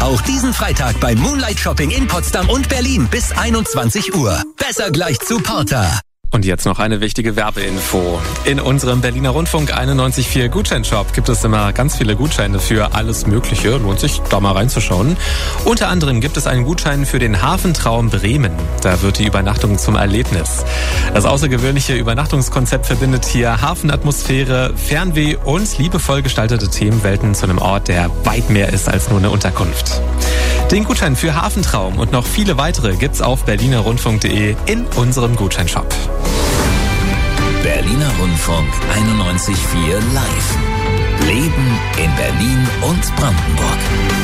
Auch diesen Freitag beim Moonlight Shopping in Potsdam und Berlin bis 21 Uhr. Besser gleich zu Porter. Und jetzt noch eine wichtige Werbeinfo. In unserem Berliner Rundfunk 91.4 Gutscheinshop gibt es immer ganz viele Gutscheine für alles Mögliche. Lohnt sich, da mal reinzuschauen. Unter anderem gibt es einen Gutschein für den Hafentraum Bremen. Da wird die Übernachtung zum Erlebnis. Das außergewöhnliche Übernachtungskonzept verbindet hier Hafenatmosphäre, Fernweh und liebevoll gestaltete Themenwelten zu einem Ort, der weit mehr ist als nur eine Unterkunft. Den Gutschein für Hafentraum und noch viele weitere gibt's auf berlinerrundfunk.de in unserem Gutscheinshop. Berliner Rundfunk 91.4 Live. Leben in Berlin und Brandenburg.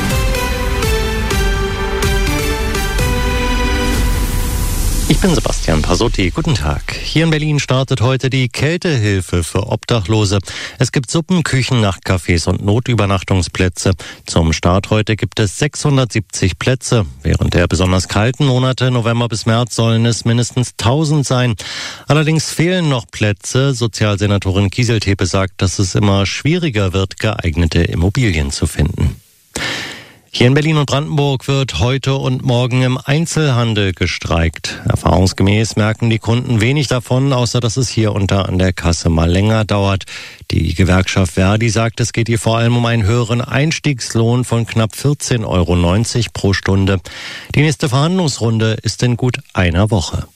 Ich bin Sebastian Pasotti. Guten Tag. Hier in Berlin startet heute die Kältehilfe für Obdachlose. Es gibt Suppen, Küchen, Nachtcafés und Notübernachtungsplätze. Zum Start heute gibt es 670 Plätze. Während der besonders kalten Monate November bis März sollen es mindestens 1000 sein. Allerdings fehlen noch Plätze. Sozialsenatorin Kieseltepe sagt, dass es immer schwieriger wird, geeignete Immobilien zu finden. Hier in Berlin und Brandenburg wird heute und morgen im Einzelhandel gestreikt. Erfahrungsgemäß merken die Kunden wenig davon, außer dass es hier und da an der Kasse mal länger dauert. Die Gewerkschaft Verdi sagt, es geht hier vor allem um einen höheren Einstiegslohn von knapp 14,90 € pro Stunde. Die nächste Verhandlungsrunde ist in gut einer Woche.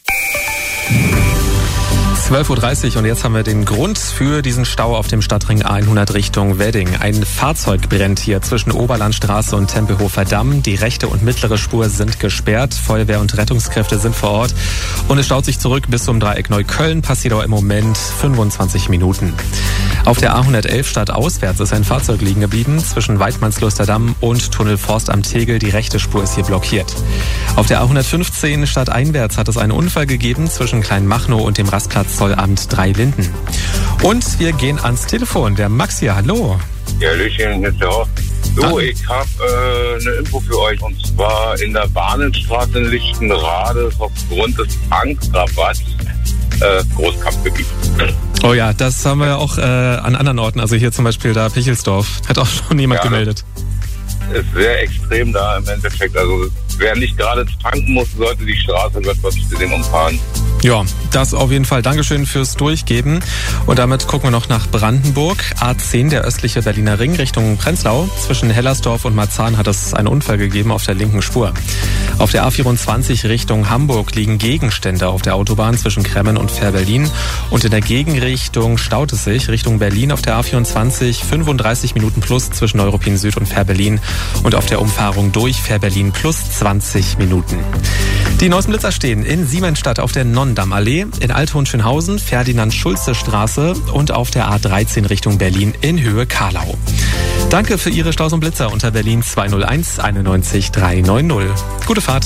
12.30 Uhr und jetzt haben wir den Grund für diesen Stau auf dem Stadtring A100 Richtung Wedding. Ein Fahrzeug brennt hier zwischen Oberlandstraße und Tempelhofer Damm. Die rechte und mittlere Spur sind gesperrt. Feuerwehr und Rettungskräfte sind vor Ort. Und es staut sich zurück bis zum Dreieck Neukölln. Passiert aber im Moment 25 Minuten. Auf der A111 stadtauswärts ist ein Fahrzeug liegen geblieben zwischen Weidmannslusterdamm und Tunnel Forst am Tegel. Die rechte Spur ist hier blockiert. Auf der A115 stadteinwärts hat es einen Unfall gegeben zwischen Kleinmachnow und dem Rastplatz Zollamt 3 Linden. Und wir gehen ans Telefon. Der Max hier, hallo. Ja, Hallöchen, jetzt ja. So, ich habe eine Info für euch. Und zwar in der Bahnenstraße in Lichtenrade ist aufgrund des Tankrabatts Großkampfgebiet. Oh ja, das haben wir ja auch an anderen Orten. Also hier zum Beispiel da Pichelsdorf. Hat auch schon jemand gemeldet. Ist sehr extrem da im Endeffekt. Also wer nicht gerade tanken muss, sollte die Straße trotzdem umfahren. Ja, das auf jeden Fall. Dankeschön fürs Durchgeben. Und damit gucken wir noch nach Brandenburg. A10, der östliche Berliner Ring Richtung Prenzlau. Zwischen Hellersdorf und Marzahn hat es einen Unfall gegeben auf der linken Spur. Auf der A24 Richtung Hamburg liegen Gegenstände auf der Autobahn zwischen Kremmen und Fähr-Berlin. Und in der Gegenrichtung staut es sich Richtung Berlin auf der A24 35 Minuten plus zwischen Neuruppin Süd und Fähr-Berlin. Und auf der Umfahrung durch Fähr-Berlin plus 20 Minuten. Die neuesten Blitzer stehen in Siemensstadt auf der Nonnendammallee, in Althohenschönhausen, Ferdinand-Schulze-Straße und auf der A13 Richtung Berlin in Höhe Karlau. Danke für Ihre Staus und Blitzer unter Berlin 201 91 390. Gute Fahrt.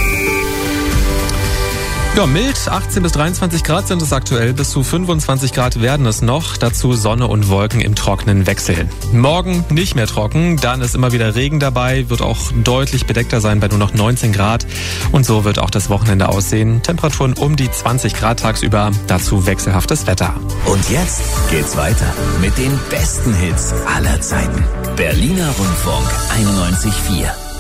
Ja, mild, 18 bis 23 Grad sind es aktuell, bis zu 25 Grad werden es noch, dazu Sonne und Wolken im trockenen Wechsel. Morgen nicht mehr trocken, dann ist immer wieder Regen dabei, wird auch deutlich bedeckter sein bei nur noch 19 Grad und so wird auch das Wochenende aussehen. Temperaturen um die 20 Grad tagsüber, dazu wechselhaftes Wetter. Und jetzt geht's weiter mit den besten Hits aller Zeiten. Berliner Rundfunk 91.4.